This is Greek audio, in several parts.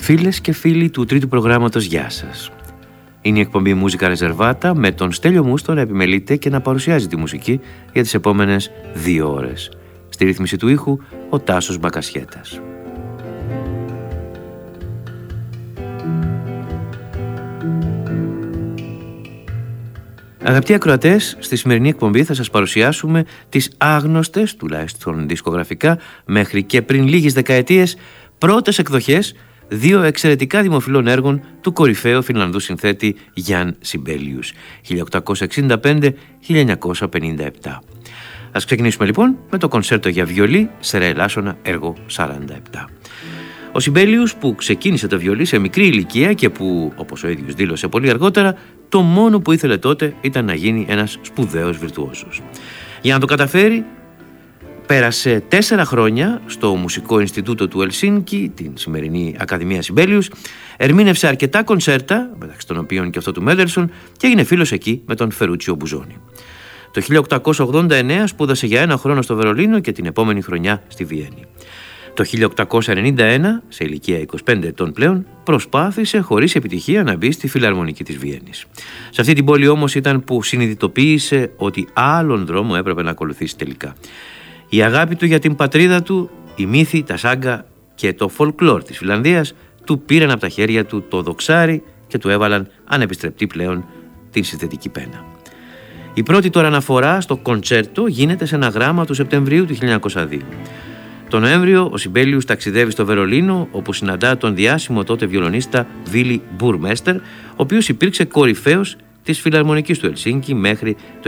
Φίλες και φίλοι του τρίτου προγράμματος, γεια σας. Είναι η εκπομπή Μούζικα Ρεζερβάτα με τον Στέλιο Μούστο να επιμελείται και να παρουσιάζει τη μουσική για τις επόμενες 2 ώρες. Στη ρύθμιση του ήχου ο Τάσος Μπακασιέτας. Αγαπητοί ακροατές, στη σημερινή εκπομπή θα σας παρουσιάσουμε τις άγνωστες, τουλάχιστον δισκογραφικά, μέχρι και πριν λίγες δεκαετίες, πρώτες εκδοχές 2 εξαιρετικά δημοφιλών έργων του κορυφαίου Φινλανδού συνθέτη Γιάν Σιμπέλιους, 1865-1957. Ας ξεκινήσουμε λοιπόν με το κονσέρτο για βιολί σε ρε ελάσσονα έργο 47. Ο Σιμπέλιους, που ξεκίνησε το βιολί σε μικρή ηλικία και που, όπως ο ίδιος δήλωσε πολύ αργότερα, το μόνο που ήθελε τότε ήταν να γίνει ένας σπουδαίος βιρτουόζος. Για να το καταφέρει, πέρασε 4 χρόνια στο Μουσικό Ινστιτούτο του Ελσίνκι, την σημερινή Ακαδημία Σιμπέλιους, ερμήνευσε αρκετά κονσέρτα, μεταξύ των οποίων και αυτό του Μέντελσον, και έγινε φίλος εκεί με τον Φερούτσιο Μπουζόνι. Το 1889 σπούδασε για 1 χρόνο στο Βερολίνο και την επόμενη χρονιά στη Βιέννη. Το 1891, σε ηλικία 25 ετών πλέον, προσπάθησε χωρίς επιτυχία να μπει στη Φιλαρμονική της Βιέννης. Σε αυτή την πόλη όμως ήταν που συνειδητοποίησε ότι άλλον δρόμο έπρεπε να ακολουθήσει τελικά. Η αγάπη του για την πατρίδα του, η μύθη, τα σάγκα και το φολκλόρ της Φιλανδίας του πήραν από τα χέρια του το δοξάρι και του έβαλαν ανεπιστρεπτή πλέον την συνθετική πένα. Η πρώτη τώρα αναφορά στο κοντσέρτο γίνεται σε ένα γράμμα του Σεπτεμβρίου του 1902. Το Νοέμβριο ο Σιμπέλιους ταξιδεύει στο Βερολίνο, όπου συναντά τον διάσημο τότε βιολονίστα Βίλι Μπουρμέστερ, ο οποίος υπήρξε κορυφαίος της Φιλαρμονικής του Ελσίνκι μέχρι το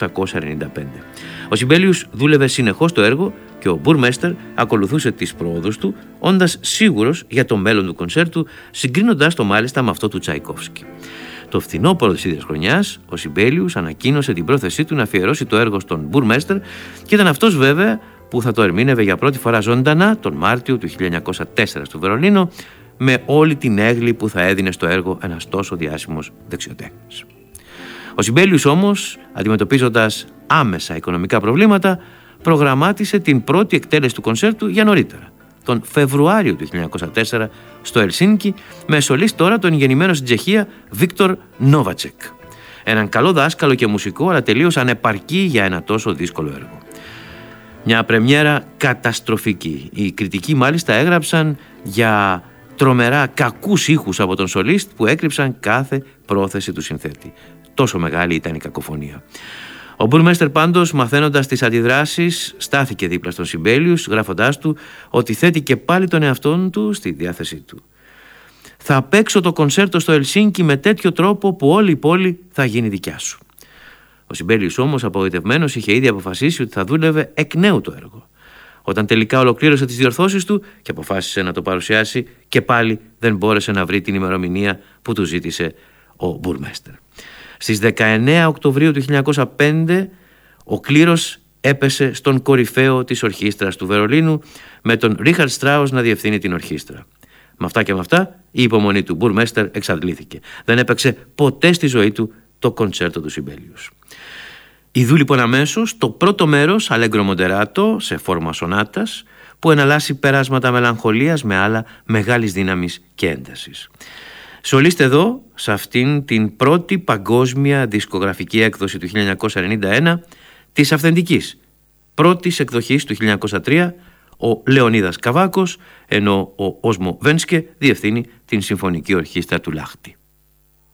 1895. Ο Σιμπέλιους δούλευε συνεχώς το έργο και ο Μπουρμέστερ ακολουθούσε τις προόδους του, όντας σίγουρος για το μέλλον του κονσέρτου, συγκρίνοντάς το μάλιστα με αυτό του Τσαϊκόφσκι. Το φθινόπωρο της ίδιας χρονιάς, ο Σιμπέλιους ανακοίνωσε την πρόθεσή του να αφιερώσει το έργο στον Μπουρμέστερ και ήταν αυτός βέβαια που θα το ερμήνευε για πρώτη φορά ζωντανά τον Μάρτιο του 1904 στο Βερολίνο, με όλη την έγκλη που θα έδινε στο έργο ένας τόσο διάσημος δεξιοτέχνης. Ο Σιμπέλιους όμως, αντιμετωπίζοντας άμεσα οικονομικά προβλήματα, προγραμμάτισε την πρώτη εκτέλεση του κονσέρτου για νωρίτερα, τον Φεβρουάριο του 1904 στο Ελσίνκι, με σολίστ τώρα τον γεννημένο στην Τσεχία Βίκτορ Νόβατσεκ. Έναν καλό δάσκαλο και μουσικό, αλλά τελείως ανεπαρκή για ένα τόσο δύσκολο έργο. Μια πρεμιέρα καταστροφική. Οι κριτικοί μάλιστα έγραψαν για τρομερά κακούς ήχους από τον σολίστ που έκρυψαν κάθε πρόθεση του συνθέτη. Τόσο μεγάλη ήταν η κακοφωνία. Ο Μπουρμέστερ πάντως, μαθαίνοντας τις αντιδράσεις, στάθηκε δίπλα στον Σιμπέλιους, γράφοντάς του ότι θέτει και πάλι τον εαυτόν του στη διάθεσή του. «Θα παίξω το κονσέρτο στο Ελσίνκι με τέτοιο τρόπο που όλη η πόλη θα γίνει δικιά σου». Ο Σιμπέλιους όμως, απογοητευμένος, είχε ήδη αποφασίσει ότι θα δούλευε εκ νέου το έργο. Όταν τελικά ολοκλήρωσε τις διορθώσεις του και αποφάσισε να το παρουσιάσει, και πάλι δεν μπόρεσε να βρει την ημερομηνία που του ζήτησε ο Μπουρμέστερ. Στις 19 Οκτωβρίου του 1905 ο κλήρος έπεσε στον κορυφαίο της ορχήστρας του Βερολίνου, με τον Ρίχαρντ Στράους να διευθύνει την ορχήστρα. Με αυτά και με αυτά η υπομονή του Μπουρμέστερ εξαντλήθηκε. Δεν έπαιξε ποτέ στη ζωή του το κοντσέρτο του Σιμπέλιους. Ιδού λοιπόν αμέσως το πρώτο μέρος, Αλέγκρο Μοντεράτο, σε φόρμα σονάτας, που εναλλάσσει περάσματα μελαγχολίας με άλλα μεγάλης δύναμης και έντασης. Σολίστε εδώ, σε αυτήν την πρώτη παγκόσμια δισκογραφική έκδοση του 1991, της αυθεντικής πρώτης εκδοχής του 1903, ο Λεωνίδας Καβάκος, ενώ ο Όσμο Βένσκε διευθύνει την Συμφωνική Ορχήστρα του Λάχτη.